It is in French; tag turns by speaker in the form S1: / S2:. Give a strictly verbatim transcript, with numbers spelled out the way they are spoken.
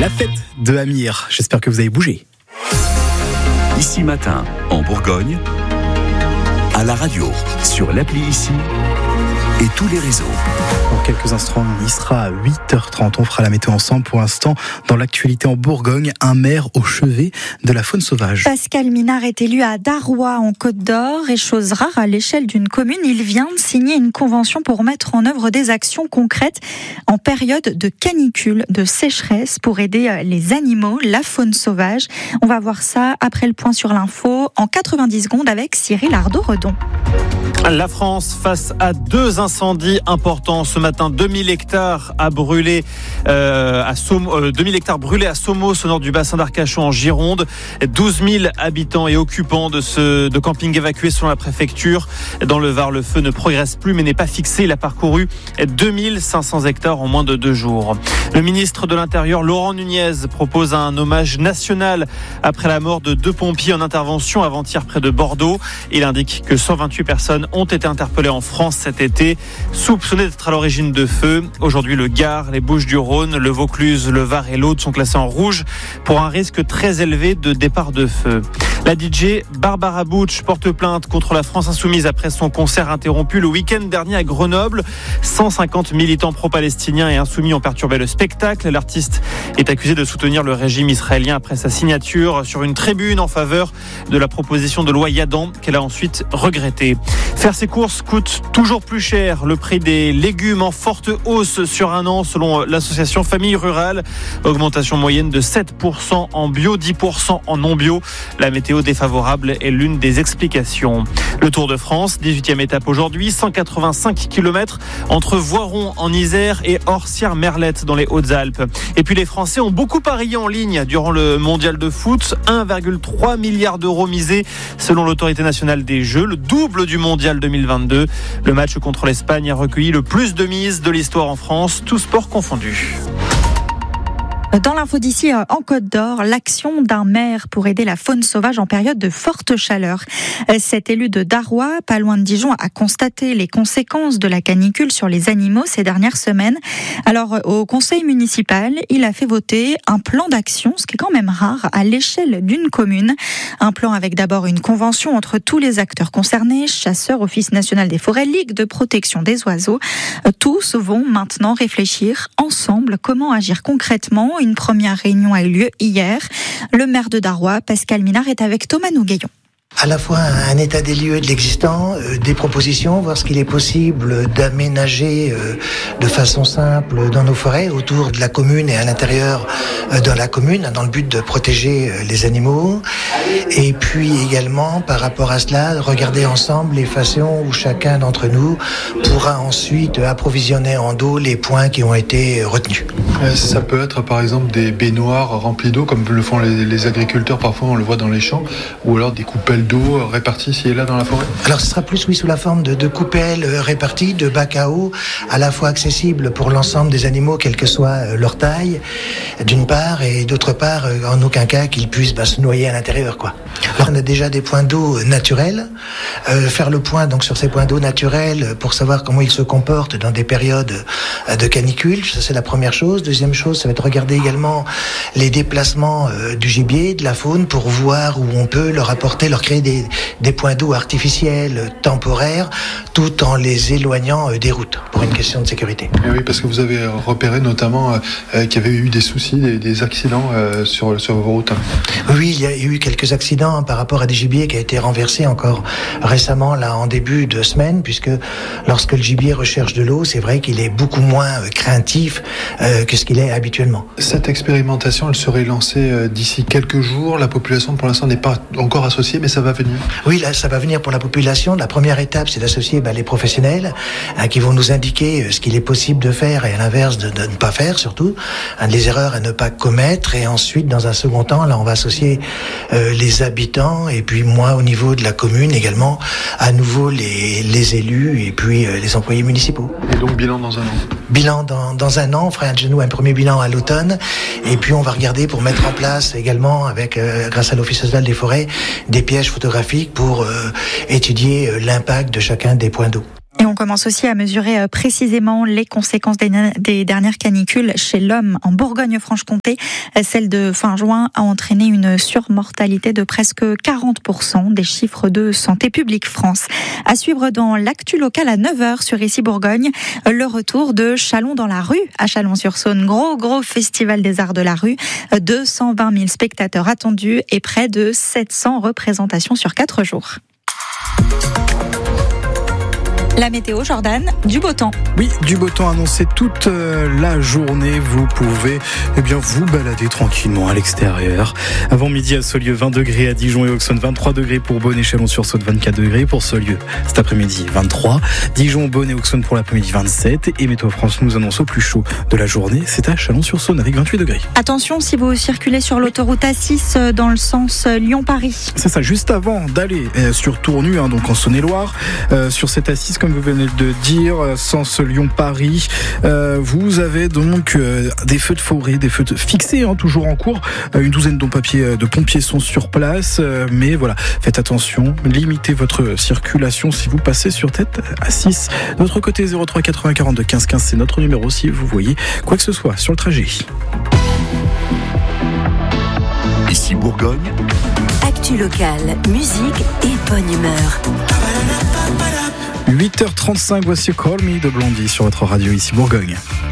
S1: La fête de Amir. J'espère que vous avez bougé.
S2: Ici Matin, en Bourgogne, à la radio, sur l'appli Ici et tous les réseaux.
S1: Dans quelques instants, il sera à huit heures trente. On fera la météo ensemble. Pour l'instant, dans l'actualité en Bourgogne, un maire au chevet de la faune sauvage.
S3: Pascal Minard est élu à Darrois, en Côte d'Or, et chose rare à l'échelle d'une commune, il vient de signer une convention pour mettre en œuvre des actions concrètes en période de canicule, de sécheresse, pour aider les animaux, la faune sauvage. On va voir ça après le point sur l'info, en quatre-vingt-dix secondes avec Cyril Ardo-Redon.
S4: La France face à deux incendies importants ce matin. deux mille hectares à brûler euh, à Som- euh, deux mille hectares brûlés à Somos, au nord du bassin d'Arcachon en Gironde. douze mille habitants et occupants de ce de camping évacués selon la préfecture. Dans le Var, le feu ne progresse plus mais n'est pas fixé. Il a parcouru deux mille cinq cents hectares en moins de deux jours. Le ministre de l'Intérieur, Laurent Nunez, propose un hommage national après la mort de deux pompiers en intervention avant-hier près de Bordeaux. Il indique que cent vingt-huit personnes ont été interpellées en France cet été, soupçonnées d'être à l'origine de feux. Aujourd'hui, le Gard, les Bouches-du-Rhône, le Vaucluse, le Var et l'Aude sont classés en rouge pour un risque très élevé de départ de feu. La D J Barbara Butch porte plainte contre la France Insoumise après son concert interrompu le week-end dernier à Grenoble. cent cinquante militants pro-palestiniens et insoumis ont perturbé le spectacle. L'artiste est accusé de soutenir le régime israélien après sa signature sur une tribune en faveur de la proposition de loi Yadan qu'elle a ensuite regrettée. Faire ses courses coûte toujours plus cher. Le prix des légumes en forte hausse sur un an selon l'association Famille Rurale. Augmentation moyenne de sept pour cent en bio, dix pour cent en non bio. La météo défavorable est l'une des explications. Le Tour de France, dix-huitième étape aujourd'hui, cent quatre-vingt-cinq kilomètres entre Voiron en Isère et Orsières-Merlette dans les Hautes-Alpes. Et puis les Français ont beaucoup parié en ligne durant le mondial de foot. un virgule trois milliard d'euros misés selon l'autorité nationale des Jeux, le double du mondial deux mille vingt-deux. Le match contre l'Espagne a recueilli le plus de mises de l'histoire en France, tous sports confondus.
S3: Dans l'info d'ici, en Côte d'Or, l'action d'un maire pour aider la faune sauvage en période de forte chaleur. Cet élu de Darrois, pas loin de Dijon, a constaté les conséquences de la canicule sur les animaux ces dernières semaines. Alors, au conseil municipal, il a fait voter un plan d'action, ce qui est quand même rare, à l'échelle d'une commune. Un plan avec d'abord une convention entre tous les acteurs concernés, chasseurs, Office national des forêts, Ligue de protection des oiseaux. Tous vont maintenant réfléchir ensemble comment agir concrètement. Une première réunion a eu lieu hier. Le maire de Darrois, Pascal Minard, est avec Thomas Nougaillon.
S5: À la fois un état des lieux de l'existant, euh, des propositions, voir ce qu'il est possible d'aménager euh, de façon simple dans nos forêts, autour de la commune et à l'intérieur euh, de la commune, dans le but de protéger euh, les animaux. Et puis également, par rapport à cela, regarder ensemble les façons où chacun d'entre nous pourra ensuite approvisionner en eau les points qui ont été retenus.
S6: Ça peut être par exemple des baignoires remplies d'eau, comme le font les, les agriculteurs, parfois on le voit dans les champs, ou alors des coupelles d'eau réparties ici et là dans la forêt.
S5: Alors ce sera plus oui sous la forme de, de coupelles réparties, de bacs à eau, à la fois accessibles pour l'ensemble des animaux, quelle que soit leur taille, d'une part, et d'autre part, en aucun cas qu'ils puissent bah, se noyer à l'intérieur, quoi. Alors on a déjà des points d'eau naturels, euh, faire le point donc sur ces points d'eau naturels pour savoir comment ils se comportent dans des périodes de canicule, ça c'est la première chose. Deuxième chose, ça va être regarder également les déplacements euh, du gibier, de la faune, pour voir où on peut leur apporter, leur créer des, des points d'eau artificiels, temporaires, tout en les éloignant euh, des routes, pour une question de sécurité.
S6: Et oui, parce que vous avez repéré notamment euh, qu'il y avait eu des soucis, des, des accidents euh, sur, sur vos routes.
S5: Oui, il y a eu quelques accidents par rapport à des gibiers qui a été renversé encore récemment, là, en début de semaine, puisque lorsque le gibier recherche de l'eau, c'est vrai qu'il est beaucoup moins euh, craintif euh, que ce qu'il est habituellement.
S6: Cette expérimentation, elle serait lancée euh, d'ici quelques jours. La population, pour l'instant, n'est pas encore associée, mais ça va venir.
S5: Oui, là, ça va venir pour la population. La première étape, c'est d'associer bah, les professionnels hein, qui vont nous indiquer euh, ce qu'il est possible de faire et à l'inverse de, de ne pas faire, surtout. Hein, les erreurs à ne pas commettre. Et ensuite, dans un second temps, là, on va associer euh, les habitants et puis moi, au niveau de la commune également, à nouveau les, les élus et puis euh, les employés municipaux.
S6: Et donc, bilan dans un an.
S5: Bilan dans, dans un an. On fera un, un premier bilan à l'automne. Et puis, on va regarder pour mettre en place également, avec euh, grâce à l'Office national des forêts, des pièges photographiques pour euh, étudier euh, l'impact de chacun des points d'eau.
S3: Et on commence aussi à mesurer précisément les conséquences des, des dernières canicules chez l'homme en Bourgogne-Franche-Comté. Celle de fin juin a entraîné une surmortalité de presque quarante pour cent, des chiffres de Santé publique France. À suivre dans l'actu locale à neuf heures sur Ici Bourgogne, le retour de Chalon dans la rue à Chalon-sur-Saône. Gros, gros festival des arts de la rue. deux cent vingt mille spectateurs attendus et près de sept cents représentations sur quatre jours. La météo, Jordan, du beau temps.
S1: Oui, du beau temps annoncé toute la journée. Vous pouvez eh bien, vous balader tranquillement à l'extérieur. Avant midi à Saulieu, vingt degrés, à Dijon et Auxonne, vingt-trois degrés pour Beaune et Chalon-sur-Saône, vingt-quatre degrés pour Saulieu. Cet après-midi, vingt-trois. Dijon, Beaune et Auxonne pour l'après-midi, vingt-sept. Et Météo France nous annonce au plus chaud de la journée. C'est à Chalon-sur-Saône avec vingt-huit degrés.
S3: Attention si vous circulez sur l'autoroute A six dans le sens Lyon-Paris.
S1: C'est ça, juste avant d'aller sur Tournu, hein, donc en Saône-et-Loire, euh, sur cette A six, comme vous venez de dire, sens Lyon-Paris, euh, vous avez donc euh, des feux de forêt, des feux de fixés, hein, toujours en cours. Euh, une douzaine de pompiers, de pompiers sont sur place, euh, mais voilà, faites attention, limitez votre circulation si vous passez sur tête A six. De notre côté, zéro trois quatre-vingts quarante-deux quinze quinze, c'est notre numéro si vous voyez quoi que ce soit sur le trajet.
S2: Ici Bourgogne.
S7: Actu locale, musique et bonne humeur.
S1: huit heures trente-cinq, voici Call Me de Blondie sur votre radio Ici Bourgogne.